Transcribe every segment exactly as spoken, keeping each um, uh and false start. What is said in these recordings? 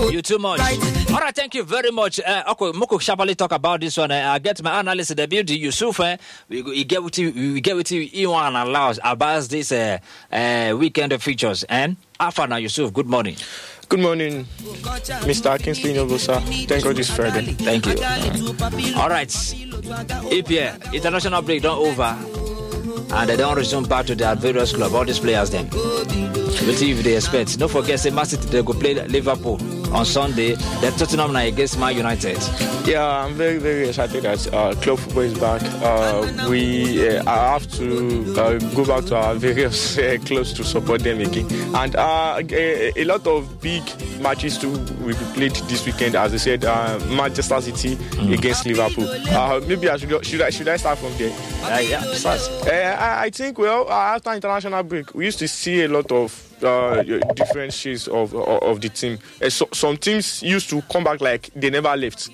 You too much. All right, thank you very much. Uh, okay, Moko sharply talk about this one. Uh, I get my analyst, the beauty Yusuf. Uh, we, we get with you. We get with you. Iwan allows about this uh, uh, weekend features. And Afana Yusuf, good morning. Good morning, Mister Kingsley Novosa. Thank God it's Friday. Thank you. Uh, all right. E P L international break don't over, and they don't resume back to their various club. All these players then. We'll see if they expect. Don't forget, say Man City they go play Liverpool on Sunday. The Tottenham now against Man United. Yeah, I'm very very excited that uh, club football is back. Uh, we uh, I have to uh, go back to our various uh, clubs to support them again. And uh, a, a lot of big matches too will be played this weekend. As I said, uh, Manchester City mm. against Liverpool. Uh, maybe I should should I should I start from there? Uh, yeah, start. Uh, I, I think well uh, after international break we used to see a lot of Uh, different shades of, of of the team. Uh, so, some teams used to come back like they never left.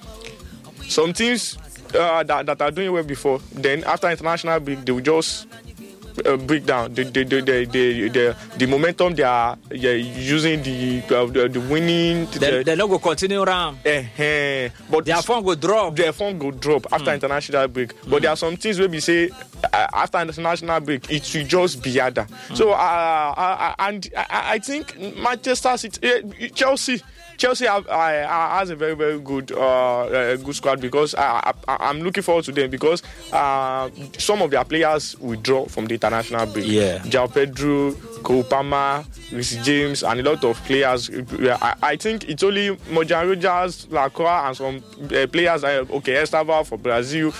Some teams uh, that, that are doing well before, then after international break, they will just uh, break down. The the, the, the, the, the, the momentum they are yeah, using, the, uh, the the winning. They, the, they not go continue around. Uh, uh, but their form go drop. Their form go drop after mm. international break. But mm. there are some things where we say uh, after international break, it should just be other. Mm. So uh, uh, and I, I think Manchester City, uh, Chelsea. Chelsea have, uh, has a very, very good uh, uh, good squad because I, I, I'm looking forward to them because uh, some of their players withdraw from the international break. Yeah. João Pedro, Cole Palmer, Reece James, and a lot of players. I, I think it's only Morgan Rogers, Lacroix, and some uh, players. Uh, okay, Estava for Brazil,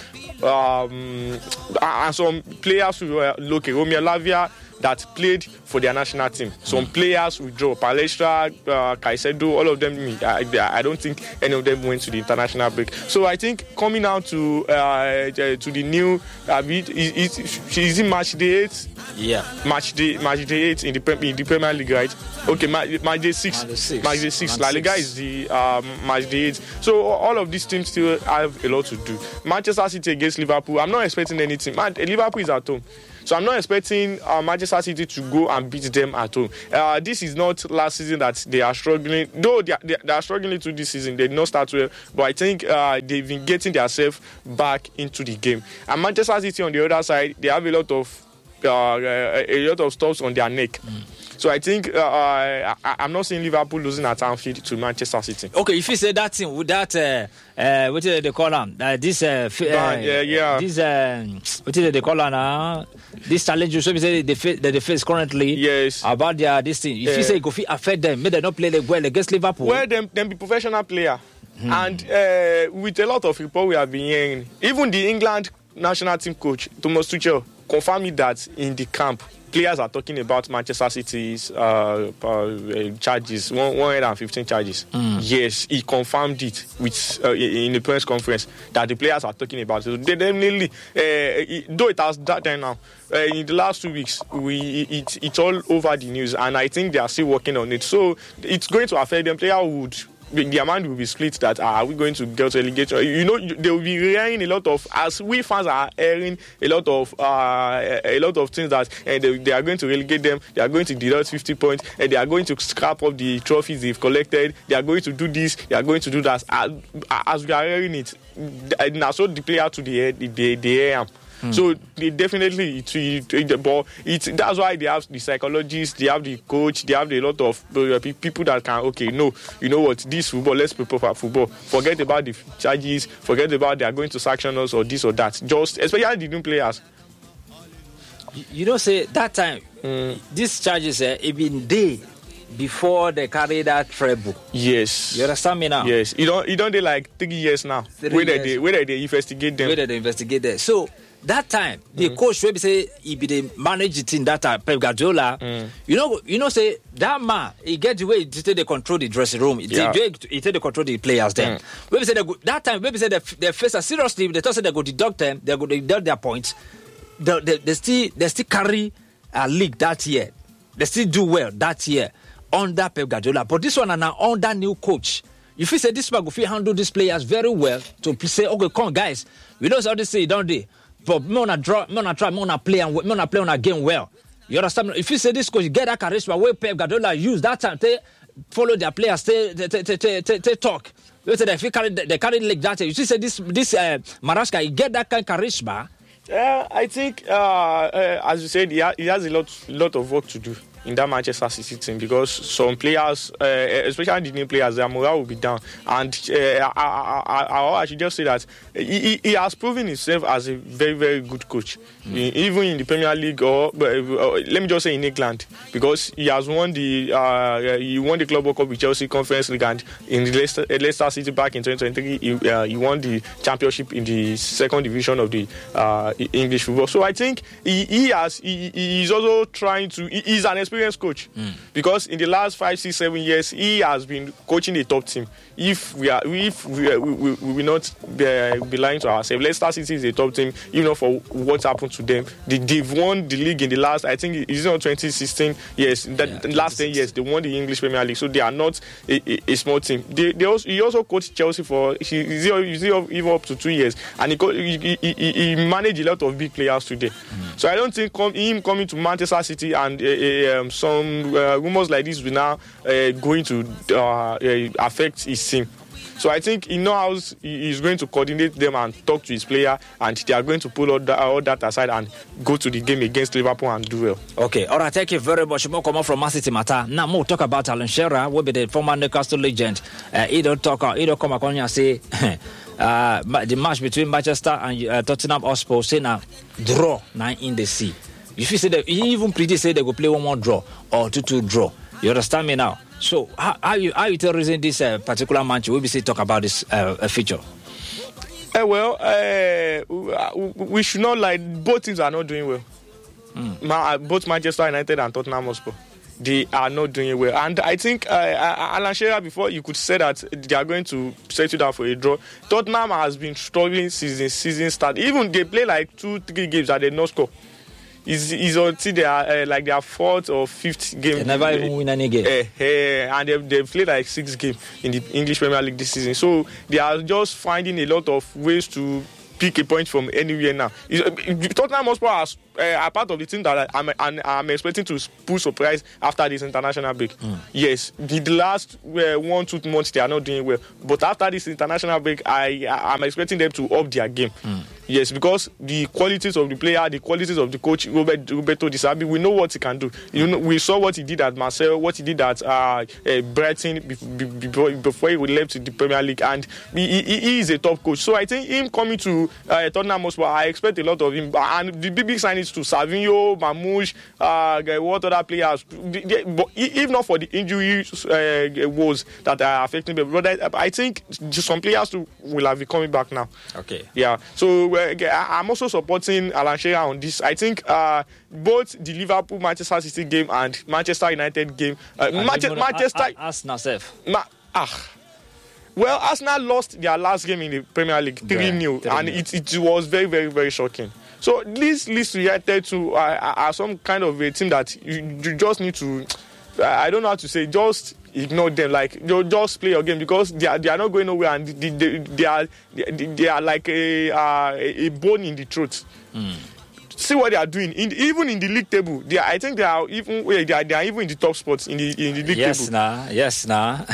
um, and some players who were local, Romeo Lavia, that played for their national team. Some players withdraw. Palestra, uh, Caicedo, all of them. I, I don't think any of them went to the international break. So I think coming out to uh, to the new, uh, is, is, is it match day eight? Yeah. Match day match day eight in the in the Premier League, right? Okay, match, match day six. Match day six. La Liga is the um, match day eight. So all of these teams still have a lot to do. Manchester City against Liverpool. I'm not expecting anything. Man, Liverpool is at home. So I'm not expecting uh, Manchester City to go and beat them at home. Uh, this is not last season that they are struggling. Though they are, they are struggling to this season, they did not start well. But I think uh, they've been getting themselves back into the game. And Manchester City on the other side, they have a lot of uh, a lot of stuff on their neck. Mm. So I think uh, I, I'm not seeing Liverpool losing at Anfield to Manchester City. Okay, if you say that thing with that, uh, uh, what is it they call them? Uh, this, uh, uh, yeah, yeah. This, uh, what is it they call them? Uh, this challenge, so we say they face, they face currently. Yes. About their this thing. If yeah. you say go affect them, may they not play well against Liverpool. Well, them, them be professional player, hmm. and uh, with a lot of report we have been hearing, even the England national team coach Thomas Tuchel confirmed that in the camp. Players are talking about Manchester City's uh, uh, charges, one hundred fifteen charges. Mm. Yes, he confirmed it with uh, in the press conference that the players are talking about it. So they definitely, uh, though it has that time now, uh, in the last two weeks, we it, it's all over the news, and I think they are still working on it. So it's going to affect them. Player would. The amount will be split that uh, are we going to get relegation? You know, they will be hearing a lot of, as we fans are hearing a lot of uh, a lot of things that uh, they, they are going to relegate them, they are going to deduct fifty points, and they are going to scrap up the trophies they've collected, they are going to do this, they are going to do that. As, as we are hearing it, now so the player to the head, they, they am. Mm. So they definitely, it, it, it, but it, that's why they have the psychologists, they have the coach, they have a lot of uh, people that can, okay, no, you know what, this football, let's prepare for football. Forget about the charges, forget about they are going to sanction us or this or that. Just, especially the new players. You, you know, say, that time, mm. these charges, uh, even they, before they carry that treble. Yes. You understand me now? Yes. You don't, you don't, they like three years now. Three where years. They, where they investigate them. Where they investigate them. So, that time, the mm. coach will say he be the manage the team that time, Pep Guardiola. Mm. You know, you know, say that man, he get the way he take the control the dressing room. He yeah. take he take the control the players. Then, mm. maybe say they go, that time, maybe say they they face a seriously. They thought say they go deduct them, they go deduct their points. They, they, they still they still carry a league that year. They still do well that year under Pep Guardiola. But this one are now under new coach. If you say this man go fit handle these players very well to say, okay, come on, guys, we know how they say, don't they? But me wanna draw, me wanna try, me wanna play and me wanna play on a game well. You understand? If you say this coach get that charisma where Pep Guardiola use that time, they, follow their players, they, they, they, they, they, they talk. They say they carry they carry like that. You see, say this this uh, Maresca, he get that kind of charisma. Yeah, I think uh, uh, as you said, he, ha- he has a lot lot of work to do in that Manchester City team, because some players, uh, especially the new players, their morale will be down. And uh, I, I, I, I should just say that he, he has proven himself as a very, very good coach, mm. even in the Premier League, or uh, let me just say in England, because he has won the uh, he won the Club World Cup with Chelsea, Conference League, and in the Leicester, Leicester City back in twenty twenty-three, he, uh, he won the championship in the second division of the uh, English football. So I think he, he has he, he is also trying to he, he's an experienced coach, mm. because in the last five, six, seven years he has been coaching the top team. If we are, if we are, we, we, we will not be, be lying to ourselves, Leicester City is a top team, even though for what happened to them. They, they've won the league in the last, I think it's not twenty sixteen. Yes, that yeah, the last ten years they won the English Premier League, so they are not a, a, a small team. They, they also, he also coached Chelsea for he, he, he, even up to two years, and he, co- he, he, he managed a lot of big players today. Mm. So I don't think com- him coming to Manchester City and uh, uh, um, some uh, rumors like this will now uh, going to uh, uh, affect his team. So I think he knows he's going to coordinate them and talk to his player, and they are going to pull all that, all that aside and go to the game against Liverpool and do well. Okay, all right, thank you very much. More come on from Man City matter. Now more talk about Alan Shearer, will be the former Newcastle legend. Uh, he don't talk, he don't come up on and say uh, the match between Manchester and uh, Tottenham Hotspur, say now draw nine in the sea. If you say that, he even predict say they go play one more draw or two two draw. You understand me now? So how, how you how you tell reason this uh, particular match? We will say talk about this uh, feature. Uh, well, uh, we should not lie. Both teams are not doing well. Mm. Ma- both Manchester United and Tottenham Hotspur, they are not doing well. And I think uh, Alan Shearer, before you could say that they are going to settle down for a draw. Tottenham has been struggling since the season start. Even they play like two, three games and they no score. Is is until they are uh, like their fourth or fifth game. They never even win any game. Uh, uh, and they've, they've played like six games in the English Premier League this season. So they are just finding a lot of ways to pick a point from anywhere now. Tottenham Hotspur are uh, part of the team that I'm, I'm, I'm expecting to pull surprise after this international break. Mm. Yes, the, the last uh, one, two months they are not doing well. But after this international break, I, I'm expecting them to up their game. Mm. Yes, because the qualities of the player, the qualities of the coach, Robert, Roberto Di Serbi, we know what he can do. You know, we saw what he did at Marseille, what he did at uh, uh, Brighton before, before he left the Premier League, and he, he, he is a top coach. So I think him coming to uh, Tottenham Hotspur, I expect a lot of him. And the big, big signings to Savinho, Mamouche, uh, what other players, they, they, but if not for the injury uh, woes that are affecting them, but I, I think some players too will have be coming back now. Okay. Yeah. So I'm also supporting Alan Shearer on this. I think uh, both the Liverpool Manchester City game and Manchester United game, uh, Manche- Manchester, Arsenal safe. Ma- ah. Well, Arsenal lost their last game in the Premier League three nil, yeah, and it, it was very, very, very shocking. So this leads United to uh, are some kind of a team that you, you just need to, uh, I don't know how to say, just ignore them. Like, you just play your game, because they are, they are not going nowhere, and they, they, they are they, they are like a uh, a bone in the throat. Mm. See what they are doing. In, even in the league table, they are, I think they are even they are, they are even in the top spots in the in the league yes, table. Nah, yes, nah.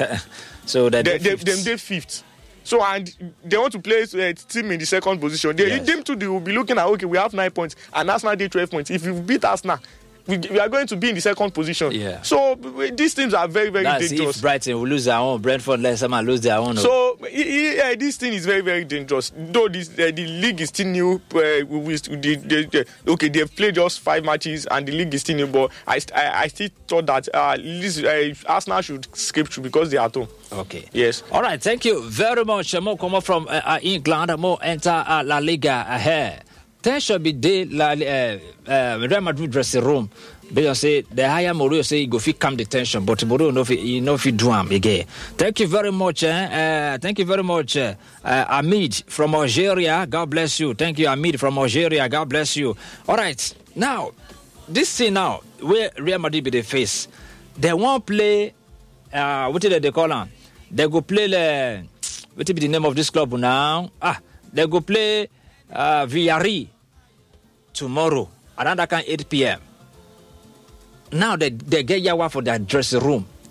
So that they they them they fifth. So and they want to play a team in the second position. They yes. them too. They will be looking at, okay, we have nine points and Arsenal did twelve points. If you beat Arsenal, we, we are going to be in the second position. Yeah. So these teams are very, very That's dangerous. If Brighton will lose their own, Brentford, Leicester might lose their own. So yeah, this thing is very, very dangerous. Though this uh, the league is still new. Uh, we, we, they, they, they, okay, they've played just five matches and the league is still new. But I, I, I still thought that uh, this, uh, Arsenal should skip through because they are at home. Okay. Yes. All right. Thank you very much. More come up from uh, England. More enter uh, La Liga here. Tension be there. La uh, uh, Real Madrid dressing room. They say the higher Mourinho say he go fit calm the tension, but Mourinho no fit he no fit do am again. Thank you very much. Eh? Uh, thank you very much, uh, uh, Amid from Algeria. God bless you. Thank you, Amid from Algeria. God bless you. All right. Now, this thing now where Real Madrid be the face, they won't play. Uh, what did they call them? They go play the. What be the name of this club now? Ah, they go play uh, Villarreal tomorrow around that kind eight p.m. Now they, they get Yawa for their dressing room.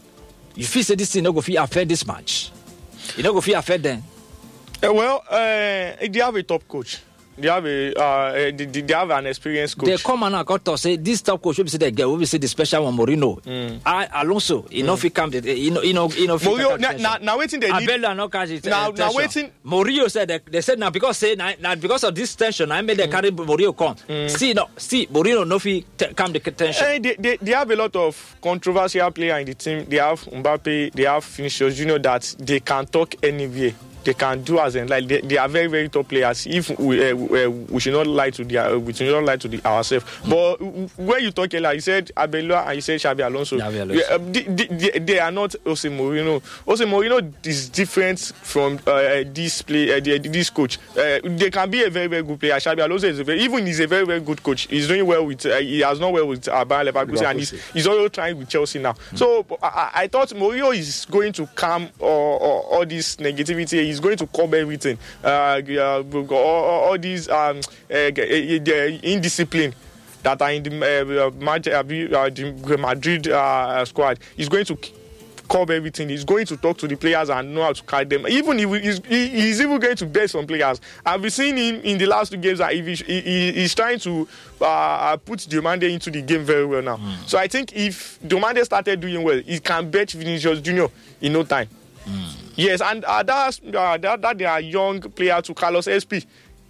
You feel say this thing no go fit affect this match? You no go fit affect them? Uh, well, uh, they have a top coach. They have a uh, they, they have an experienced coach. They come and got to say this top coach. We say the guy. We say the special one, Mourinho. Mm. I Alonso. You know, if he come, you know, you know, you know. Mourinho. Now, now, now waiting. They need. Abel no catch it. Now, now waiting. Mourinho said that, they said now because say now, now because of this tension, I made the mm. carry Mourinho come. Mm. See no, see Mourinho no fi come the tension. Hey, they, they they have a lot of controversial player in the team. They have Mbappe. They have Vinicius Junior that they can talk anywhere. They can do as in like they, they are very very top players. If we uh, we, uh, we should not lie to the uh, we should not lie to the ourselves. Mm. But when you talk like you said Abelua and you said Xabi Alonso, Alonso. Yeah, uh, they, they, they are not Jose Mourinho. Jose Mourinho is different from uh, this play uh, the, this coach. Uh, they can be a very very good player. Xabi Alonso is a very, even he's a very very good coach. He's doing well with uh, he has done well with uh, Bayer Leverkusen and he's, he's also trying with Chelsea now. Mm. So I, I thought Mourinho is going to calm uh, uh, all this negativity. He's going to curb everything. Uh, uh, all, all these um, uh, indiscipline that are in the, uh, Madrid, uh, the Madrid uh, squad. He's going to curb everything. He's going to talk to the players and know how to guide them. Even if he's, he's even going to bet some players. I've been seeing him in the last two games that he, he, he's trying to uh, put Diomande into the game very well now. Mm. So I think if Diomande started doing well, he can bet Vinicius Junior in no time. Mm. Yes, and uh, that's uh, that, that they are young player to Carlos S P.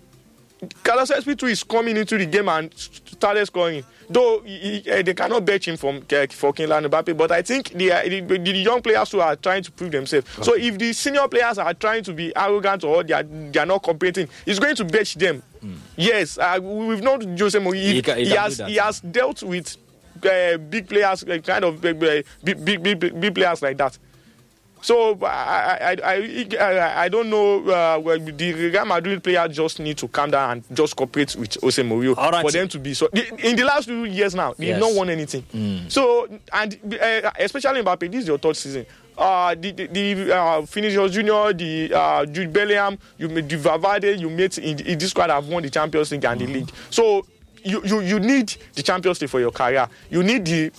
Carlos S P too is coming into the game and started scoring. Though he, he, uh, they cannot bet him from uh, for Kylian Mbappe, but I think the, uh, the, the young players who are trying to prove themselves. Okay. So if the senior players are trying to be arrogant or they are, they are not competing, he's going to bet them. Mm. Yes, uh, we've known Jose Mourinho. He, he, he has he has dealt with uh, big players, uh, kind of uh, big, big, big, big players like that. So I I I I, I don't know. Uh, well, the Real Madrid players just need to calm down and just cooperate with Jose Mourinho right. for them to be so. In the last few years now, they've yes. not won anything. Mm. So and uh, especially Mbappe, this is your third season. Uh, the the, the uh, Vinicius Junior, the uh, Jude Bellingham, you made the Valverde, you made in, in this squad have won the Champions League and mm. the league. So. You, you you need the Champions League for your career. You need the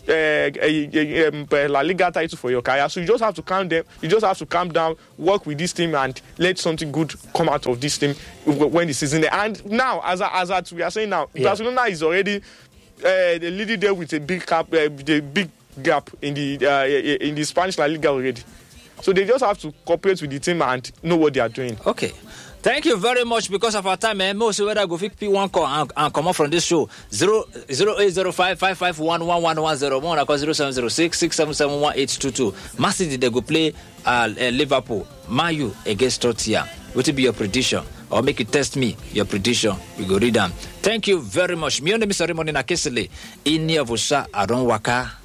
uh, uh, La Liga title for your career. So you just have to calm down. You just have to calm down, work with this team, and let something good come out of this team when the season ends. And now, as as, as we are saying now, yeah. Barcelona is already uh, leading there with a big gap, uh, the big gap in the uh, in the Spanish La Liga already. So they just have to cooperate with the team and know what they are doing. Okay. Thank you very much. Because of our time, eh, most of whether go pick one call and, and come up from this show. Zero zero eight zero five five five one one one one zero one. I call zero seven zero six six seven seven one eight two two. Man City they go play uh, uh, Liverpool. Man U against Tottenham. What will be your prediction? Or make it test me your prediction. We go read them. Thank you very much. Me on the Mister Raymond Nakesele. Ini avusha Aron Waka.